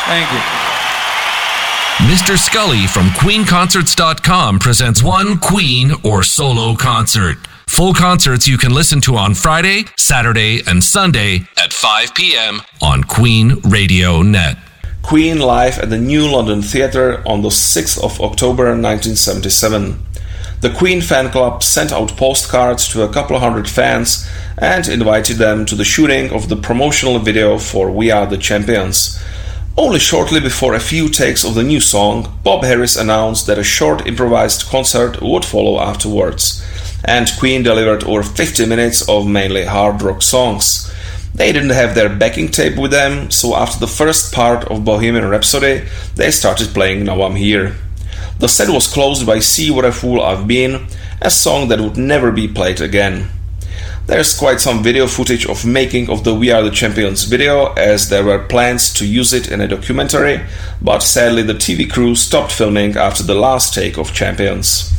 Thank you. Mr. Scully from QueenConcerts.com presents one Queen or solo concert. Full concerts you can listen to on Friday, Saturday, and Sunday at 5 p.m. on Queen Radio Net. Queen live at the New London Theatre on the 6th of October 1977. The Queen fan club sent out postcards to a couple of hundred fans and invited them to the shooting of the promotional video for We Are the Champions. Only shortly before a few takes of the new song, Bob Harris announced that a short improvised concert would follow afterwards, and Queen delivered over 50 minutes of mainly hard rock songs. They didn't have their backing tape with them, so after the first part of Bohemian Rhapsody, they started playing Now I'm Here. The set was closed by See What a Fool I've Been, a song that would never be played again. There's quite some video footage of making of the We Are the Champions video, as there were plans to use it in a documentary, but sadly the TV crew stopped filming after the last take of Champions.